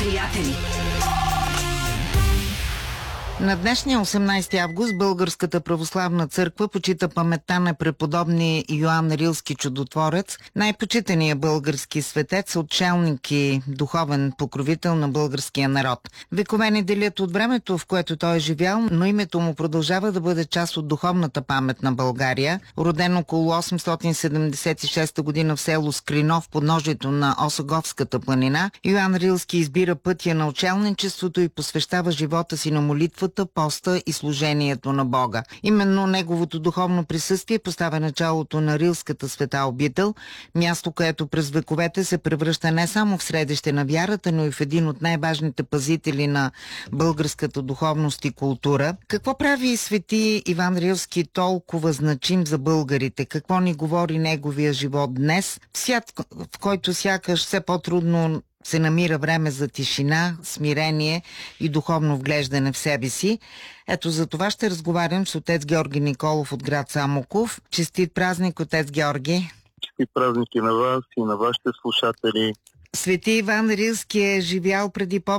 приятели. На днешния 18 август Българската православна църква почита паметта на преподобни Йоан Рилски чудотворец, най-почитания български светец, отшелник и духовен покровител на българския народ. Векове ни делят от времето, в което той е живял, но името му продължава да бъде част от духовната памет на България. Роден около 876 година в село Скрино в подножието на Осоговската планина, Йоан Рилски избира пътя на отшелничеството и посвещава живота си на молитвата, поста и служението на Бога. Именно неговото духовно присъствие поставя началото на Рилската света обител, място, което през вековете се превръща не само в средище на вярата, но и в един от най-важните пазители на българската духовност и култура. Какво прави свети Иван Рилски толкова значим за българите? Какво ни говори неговия живот днес, в свят, в който сякаш все по-трудно се намира време за тишина, смирение и духовно вглеждане в себе си? Ето за това ще разговарям с отец Георги Николов от град Самоков. Честит празник, отец Георги! Честит празник и на вас, и на вашите слушатели! Свети Иван Рилски е живял преди